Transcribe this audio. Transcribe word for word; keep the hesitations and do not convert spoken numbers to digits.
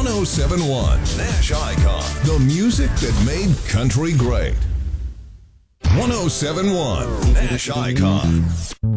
oh seven point one Nash Icon, the music that made country great. one oh seven point one Nash Icon.